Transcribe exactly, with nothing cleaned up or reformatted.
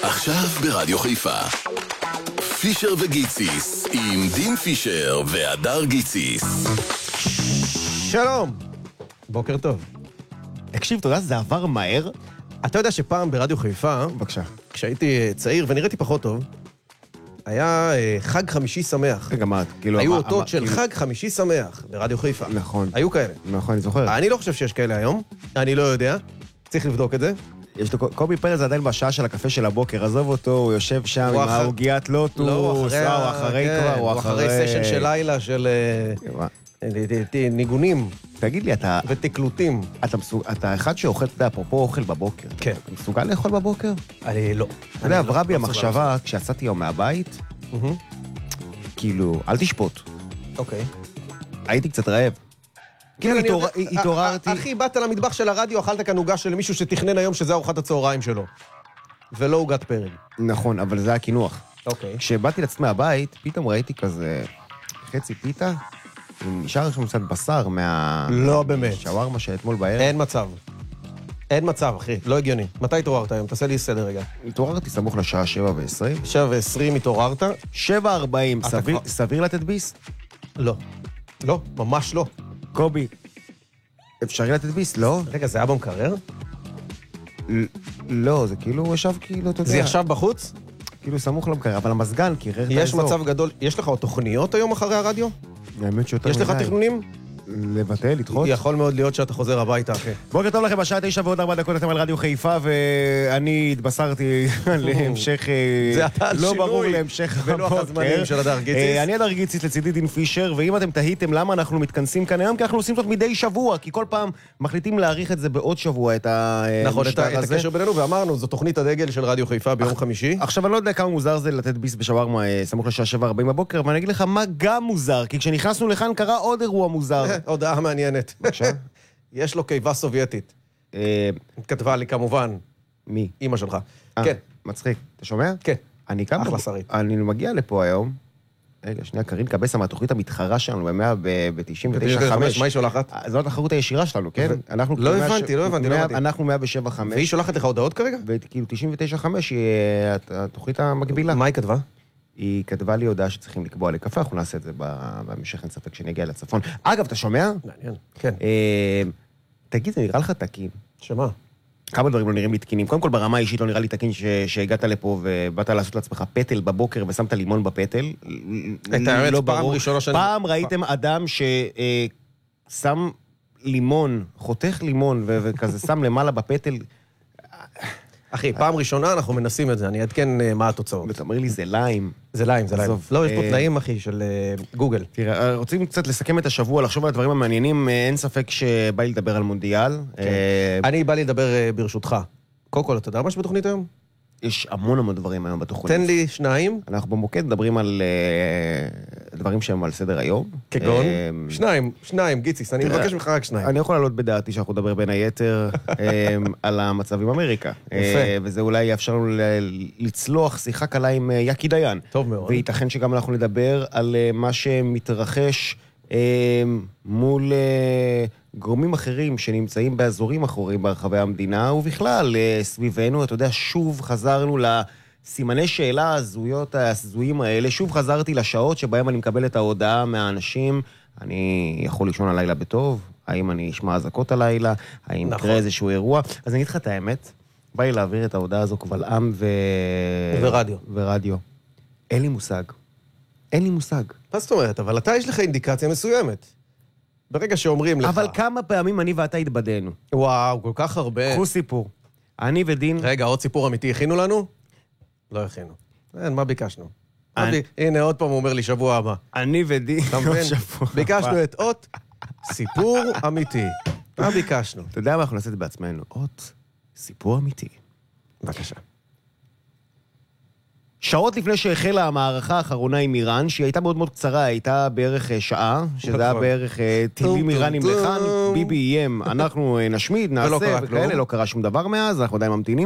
עכשיו ברדיו חיפה. פישר וגיציס עם דין פישר והדר גיציס. שלום. בוקר טוב. תקשיב, תודה, זה עבר מהר. אתה יודע שפעם ברדיו חיפה, בבקשה. כשהייתי צעיר ונראיתי פחות טוב, היה חג חמישי שמח. גם את, כאילו... היו אותות של חג חמישי שמח ברדיו חיפה. נכון. היו כאלה. נכון, אני זוכר. אני לא חושב שיש כאלה היום, אני לא יודע, צריך לבדוק את זה. יש לו, קובי פרץ עדיין בשעה של הקפה של הבוקר, עזוב אותו, הוא יושב שם עם ההוגיית לוטוס, הוא אחרי כבר, הוא אחרי סשן של לילה של ניגונים. תגיד לי, אתה... ותקלוטים. אתה אחד שאוכל, אתה יודע, אפרופו אוכל בבוקר. כן. אתה מסוגל לאכול בבוקר? אני לא. אתה יודע, עברה בי המחשבה, כשיצאתי היום מהבית, כאילו, אל תשפוט. אוקיי. הייתי קצת רעב. כאילו התעוררתי... אחי, באת למטבח של הרדיו, אכלת כאן עוגה של מישהו שתכנן היום שזה ארוחת הצהריים שלו. ולא עוגת פרק. נכון, אבל זה היה כינוח. אוקיי. כשבאתי לצאת מהבית, פתאום ראיתי כזה חצי פיתה, נשאר שם קצת בשר מה... לא באמת. שווארמה שאתמול בערב. אין מצב. אין מצב, אחי. לא הגיוני. מתי התעוררת היום? תעשה לי סדר רגע. התעוררתי סמוך לשעה שבע ועשרים. שבע ועשרים התעוררת? שבע ארבעים. סביר לתת ביס? לא. לא, ממש לא. קובי, אפשרי לתת ביס, לא? רגע, זה היה במקרר? לא, זה כאילו, הוא ישב כאילו, אתה יודע. זה ישב בחוץ? כאילו סמוך למקרר, אבל המזגן, כי רר את האזור. יש מצב גדול, יש לך עוד תוכניות היום אחרי הרדיו? האמת שיותר יש לך תכנונים? לבטל, לדחות? יכול מאוד להיות שאתה חוזר הביתה, אחי. בוקר טוב לכם, בשעה תשע ועוד ארבע דקות אתם על רדיו חיפה, ואני התבשרתי להמשך... זה אתה על לא שינוי. ברור להמשך בלוח הזמנים של הדר גיציס. אני הדר גיציס, לצידי דין פישר, ואם אתם תהיתם למה אנחנו מתכנסים כאן היום, כי אנחנו עושים זאת מדי שבוע, כי כל פעם מחליטים להאריך את זה בעוד שבוע, את המשטר הזה. נכון, את הקשר בינינו, ואמרנו, זו תוכנית הדגל של רדיו חיפה ביום חמישי. עכשיו, אני לא יודע כמה מוזר זה לתת ביס בשווארמה סמוך לשעה שבע ארבעים בבוקר, אבל אני אגיד לך מה גם מוזר, כי כשנכנסנו לכאן קרה עוד אירוע מוזר. הודעה מעניינת. בבקשה. יש לו קיבה סובייטית. כתבה לי כמובן. מי? אמא שלך. כן. מצחיק. אתה שומע? כן. אני כאן... אחלה שרית. אני מגיע לפה היום. רגע, שנייה, קרין קבסה מהתוכנית המתחרה שלנו, במאה ב-תשעים ותשע חמש. מה היא שולחת? זו התחרות הישירה שלנו, כן? לא הבנתי, לא הבנתי, לא הבנתי. אנחנו מאה ושבע חמש. והיא שולחת לך הודעות כרגע? וכאילו תשעים ותשע חמש היא התוכנית המקבילה. מה היא כתבה? היא כתבה לי הודעה שצריכים לקבוע לקפה, אנחנו נעשה את זה בהמשך, אין ספק שנגיע לצפון. אגב, אתה שומע? מעניין, כן. תגיד, זה נראה לך תקין? שמה? כמה דברים לא נראים לי תקינים. קודם כל, ברמה האישית לא נראה לי תקין שהגעת לפה ובאת לעשות לעצמך פטל בבוקר ושמת לימון בפטל. את האמת, פעם ראשונה שאני... פעם ראיתם אדם ששם לימון, חותך לימון וכזה שם למעלה בפטל... אחי, פעם ראשונה אנחנו מנסים את זה, אני אעדכן מה התוצאות. ואתה אומר לי, זה ליים. זה ליים, זה ליים. לא, יש פה תנאים, אחי, של גוגל. תראה, רוצים קצת לסכם את השבוע, לחשוב על הדברים המעניינים, אין ספק שבא לי לדבר על מונדיאל. אני בא לי לדבר ברשותך. קודם כל, אתה יודע מה שבתוכנית היום? יש המון המון דברים היום בתוכנית. תן לי שניים. אנחנו במוקד מדברים על דברים שהם על סדר היום. כגון? שניים, שניים, גיציס, אני מבקש ממך רק שניים. אני יכול לעלות בדעתי שאנחנו נדבר בין היתר על המצב עם אמריקה. יפה. וזה אולי יאפשר לנו לצלוח שיחה קלה עם יקי דיין. טוב מאוד. וייתכן שגם אנחנו נדבר על מה שמתרחש מול גורמים אחרים שנמצאים באזורים אחרים ברחבי המדינה, ובכלל, סביבנו, אתה יודע, שוב חזרנו לסימני שאלה הזויות, הזויים האלה, שוב חזרתי לשעות שבהם אני מקבל את ההודעה מהאנשים, אני יכול לישון הלילה בטוב, האם אני אשמע אזעקות הלילה, האם נכון. יקרה איזשהו אירוע, אז אני אגיד לך את האמת, בא לי להעביר את ההודעה הזו קבל עם ו... ורדיו. ורדיו. אין לי מושג. אין לי מושג. מה זאת אומרת? אבל אתה יש לך אינדיקציה מסוימת. ברגע שאומרים לך... אבל כמה פעמים אני ואתה התבדנו. וואו, כל כך הרבה. קחו סיפור. אני ודין... רגע, עוד סיפור אמיתי הכינו לנו? לא הכינו. אין, מה ביקשנו? אני... הנה, עוד פעם הוא אומר לי שבוע הבא. אני ודין... אתה מבין? ביקשנו את אות סיפור אמיתי. מה ביקשנו? אתה יודע מה, אנחנו נעשה את זה בעצמנו. אות סיפור אמיתי. בבקשה. שעות לפני שהחלה המערכה האחרונה עם איראן, שהיא הייתה מאוד מאוד קצרה, הייתה בערך שעה, שזה היה בערך טילים איראנים לכאן, ביבי איים, אנחנו נשמיד, נעשה, וכאלה, לא קרה שום דבר מאז, אנחנו עדיין ממתינים.